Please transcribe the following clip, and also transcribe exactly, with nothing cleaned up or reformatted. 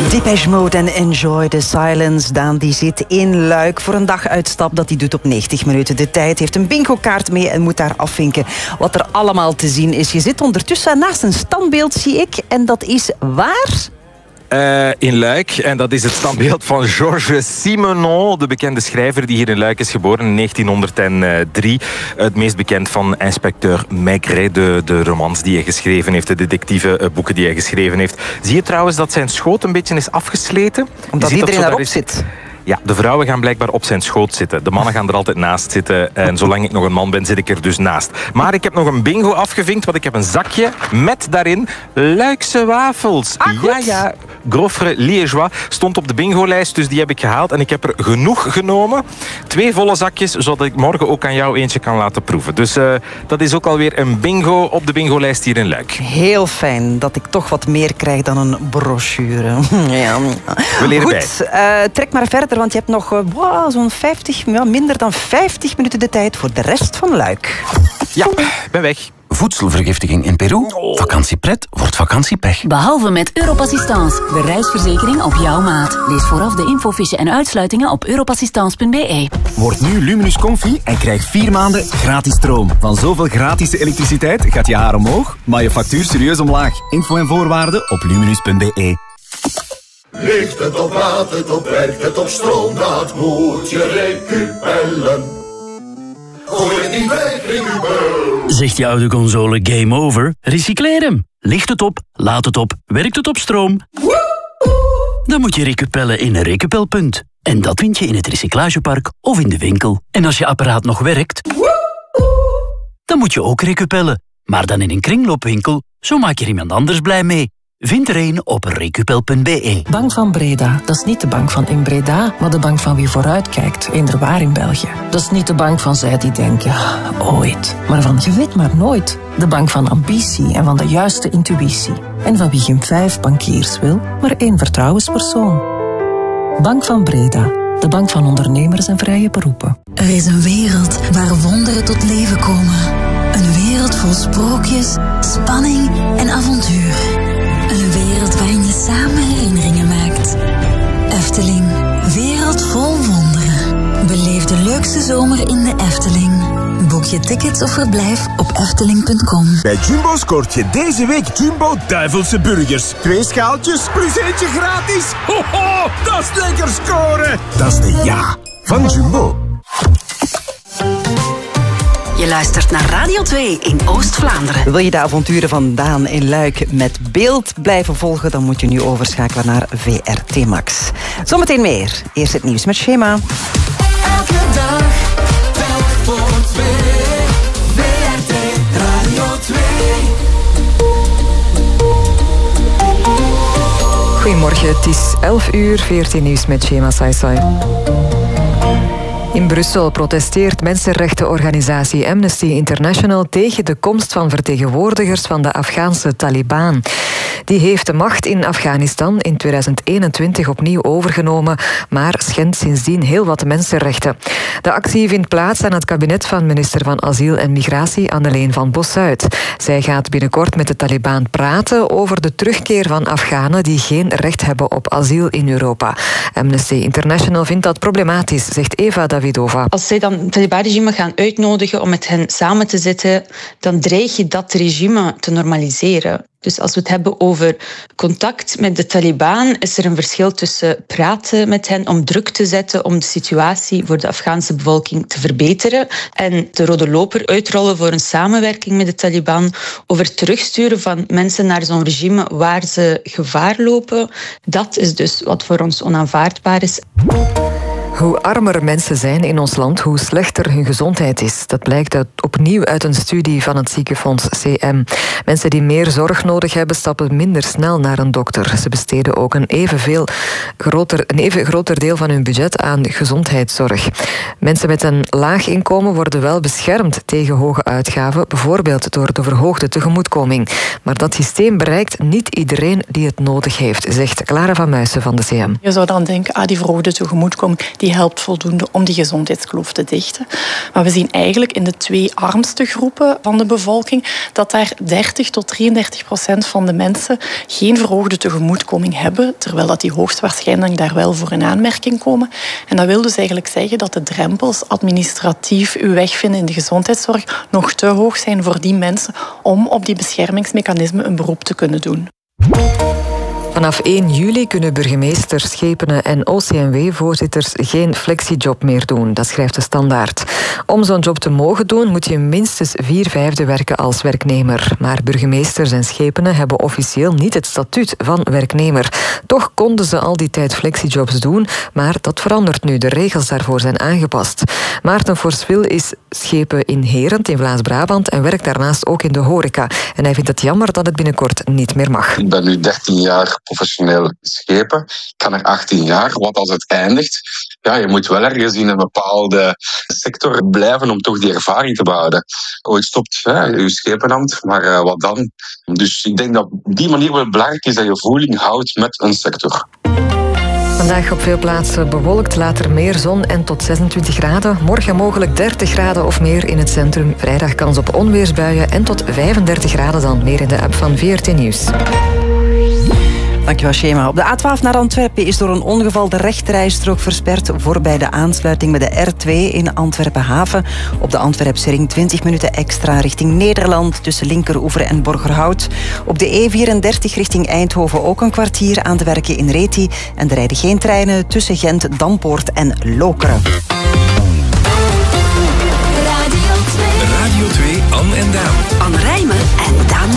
Depeche Mode en Enjoy the Silence. Daan die zit in Luik voor een daguitstap dat hij doet op negentig minuten de tijd. Heeft een bingo-kaart mee en moet daar afvinken wat er allemaal te zien is. Je zit ondertussen naast een standbeeld, zie ik. En dat is waar? Uh, in Luik. En dat is het standbeeld van Georges Simenon, de bekende schrijver die hier in Luik is geboren in negentienhonderddrie. Het meest bekend van Inspecteur Maigret, de, de romans die hij geschreven heeft, de detectieve boeken die hij geschreven heeft. Zie je trouwens dat zijn schoot een beetje is afgesleten? Omdat iedereen daarop zit. Ja, de vrouwen gaan blijkbaar op zijn schoot zitten. De mannen gaan er altijd naast zitten. En zolang ik nog een man ben, zit ik er dus naast. Maar ik heb nog een bingo afgevinkt, want ik heb een zakje met daarin Luikse wafels. Ah, ja, ja. Gaufre Liégeois stond op de bingo-lijst, dus die heb ik gehaald. En ik heb er genoeg genomen. Twee volle zakjes, zodat ik morgen ook aan jou eentje kan laten proeven. Dus uh, dat is ook alweer een bingo op de bingo-lijst hier in Luik. Heel fijn dat ik toch wat meer krijg dan een brochure. Ja. We leren Goed, bij. Uh, trek maar verder, want je hebt nog uh, wow, zo'n vijftig, ja, minder dan vijftig minuten de tijd voor de rest van Luik. Ja, ik ben weg. Voedselvergiftiging in Peru? Vakantiepret wordt vakantiepech. Behalve met Europassistance, de reisverzekering op jouw maat. Lees vooraf de infofiche en uitsluitingen op europassistance punt b e. Word nu Luminus Comfy en krijg vier maanden gratis stroom. Van zoveel gratis elektriciteit gaat je haar omhoog, maar je factuur serieus omlaag. Info en voorwaarden op luminus punt b e. Ligt het op, laat het op, werkt het op stroom, dat moet je recupellen. Gooi het niet weg, recupel. Zegt je oude console game over? Recycleer hem. Ligt het op, laat het op, werkt het op stroom? Dan moet je recupellen in een recupelpunt. En dat vind je in het recyclagepark of in de winkel. En als je apparaat nog werkt, dan moet je ook recupellen. Maar dan in een kringloopwinkel, zo maak je er iemand anders blij mee. Vind er een op recupel punt b e. Bank van Breda, dat is niet de bank van in Breda, maar de bank van wie vooruitkijkt, eender waar in België. Dat is niet de bank van zij die denken, ooit, maar van je weet maar nooit. De bank van ambitie en van de juiste intuïtie. En van wie geen vijf bankiers wil, maar één vertrouwenspersoon. Bank van Breda, de bank van ondernemers en vrije beroepen. Er is een wereld waar wonderen tot leven komen. Een wereld vol sprookjes, spanning en avontuur. Een wereld waarin je samen herinneringen maakt. Efteling, wereld vol wonderen. Beleef de leukste zomer in de Efteling. Boek je tickets of verblijf op efteling punt com. Bij Jumbo scoort je deze week Jumbo Duivelse Burgers. Twee schaaltjes plus eentje gratis. Ho, ho, dat is lekker scoren. Dat is de ja van Jumbo. Je luistert naar Radio twee in Oost-Vlaanderen. Wil je de avonturen van Daan in Luik met beeld blijven volgen, dan moet je nu overschakelen naar V R T Max. Zometeen meer. Eerst het nieuws met Schema. Elke dag, telk voor twee. V R T Radio twee. Goedemorgen, het is elf uur, V R T Nieuws met Schema Saisai. In Brussel protesteert mensenrechtenorganisatie Amnesty International tegen de komst van vertegenwoordigers van de Afghaanse Taliban. Die heeft de macht in Afghanistan in tweeduizend eenentwintig opnieuw overgenomen, maar schendt sindsdien heel wat mensenrechten. De actie vindt plaats aan het kabinet van minister van Asiel en Migratie Anneleen van Bossuit. Zij gaat binnenkort met de Taliban praten over de terugkeer van Afghanen die geen recht hebben op asiel in Europa. Amnesty International vindt dat problematisch, zegt Eva Davidova. Als zij dan het Taliban-regime gaan uitnodigen om met hen samen te zitten, dan dreig je dat regime te normaliseren. Dus als we het hebben over contact met de Taliban, is er een verschil tussen praten met hen om druk te zetten om de situatie voor de Afghaanse bevolking te verbeteren en de rode loper uitrollen voor een samenwerking met de Taliban over het terugsturen van mensen naar zo'n regime waar ze gevaar lopen. Dat is dus wat voor ons onaanvaardbaar is. Hoe armer mensen zijn in ons land, hoe slechter hun gezondheid is. Dat blijkt uit, opnieuw uit een studie van het ziekenfonds C M. Mensen die meer zorg nodig hebben, stappen minder snel naar een dokter. Ze besteden ook een, evenveel groter, een even groter deel van hun budget aan gezondheidszorg. Mensen met een laag inkomen worden wel beschermd tegen hoge uitgaven, bijvoorbeeld door de verhoogde tegemoetkoming. Maar dat systeem bereikt niet iedereen die het nodig heeft, zegt Clara van Muissen van de C M. Je zou dan denken, ah, die verhoogde tegemoetkoming, die die helpt voldoende om die gezondheidskloof te dichten. Maar we zien eigenlijk in de twee armste groepen van de bevolking dat daar dertig tot drieëndertig procent van de mensen geen verhoogde tegemoetkoming hebben, terwijl dat die hoogstwaarschijnlijk daar wel voor in aanmerking komen. En dat wil dus eigenlijk zeggen dat de drempels administratief uw weg vinden in de gezondheidszorg nog te hoog zijn voor die mensen om op die beschermingsmechanismen een beroep te kunnen doen. Vanaf één juli kunnen burgemeesters, schepenen en O C M W-voorzitters geen flexiejob meer doen. Dat schrijft de Standaard. Om zo'n job te mogen doen, moet je minstens vier vijfde werken als werknemer. Maar burgemeesters en schepenen hebben officieel niet het statuut van werknemer. Toch konden ze al die tijd flexiejobs doen, maar dat verandert nu. De regels daarvoor zijn aangepast. Maarten Forswil is schepen in Herent in Vlaams-Brabant en werkt daarnaast ook in de horeca. En hij vindt het jammer dat het binnenkort niet meer mag. Ik ben nu dertien jaar professioneel schepen. Ik ga er achttien jaar. Wat als het eindigt? Ja, je moet wel ergens in een bepaalde sector blijven om toch die ervaring te behouden. Ooit stopt hè, je schepenambt, maar uh, wat dan? Dus ik denk dat op die manier wel belangrijk is dat je voeling houdt met een sector. Vandaag op veel plaatsen bewolkt, later meer zon en tot zesentwintig graden. Morgen mogelijk dertig graden of meer in het centrum. Vrijdag kans op onweersbuien en tot vijfendertig graden dan. Meer in de app van V R T Nieuws. Dankjewel, Shema. Op de A twaalf naar Antwerpen is door een ongeval de rechterrijstrook versperd voorbij de aansluiting met de R twee in Antwerpen-Haven. Op de Antwerpse ring twintig minuten extra richting Nederland tussen Linkeroever en Borgerhout. Op de E vierendertig richting Eindhoven ook een kwartier aan de werken in Reti. En er rijden geen treinen tussen Gent, Dampoort en Lokeren. Radio twee, Anne en Daan. Anne Rijmen en Daan